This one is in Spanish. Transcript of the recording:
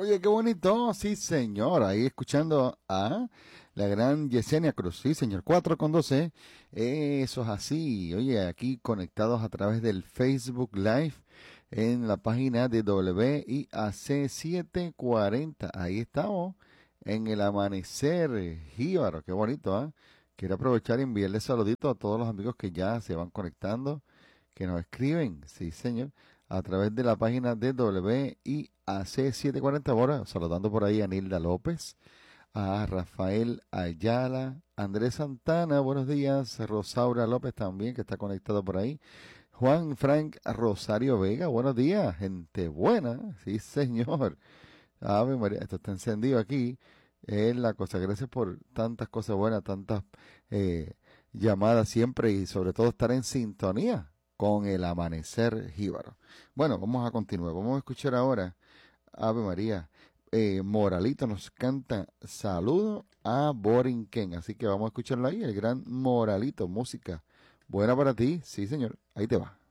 Oye, qué bonito, sí, señor. Ahí escuchando a la gran Yesenia Cruz, sí, señor. 4 con 12. Eso es así. Oye, aquí conectados a través del Facebook Live en la página de WIAC 740. Ahí estamos en el amanecer jíbaro. Qué bonito, ¿ah? Quiero aprovechar y enviarle saluditos a todos los amigos que ya se van conectando, que nos escriben, sí, señor, a través de la página de WIAC 740. Ahora, saludando por ahí a Nilda López, a Rafael Ayala, Andrés Santana, buenos días, Rosaura López también, que está conectado por ahí, Juan Frank Rosario Vega, buenos días, gente buena, sí, señor. Ave María, esto está encendido aquí. Es la cosa. Gracias por tantas cosas buenas, tantas eh, llamadas siempre y sobre todo estar en sintonía con el amanecer jíbaro. Bueno, vamos a continuar. Vamos a escuchar ahora, Ave María. Moralito nos canta Saludo a Borinquen. Así que vamos a escucharlo ahí, el gran Moralito, música buena para ti. Sí, señor. Ahí te va.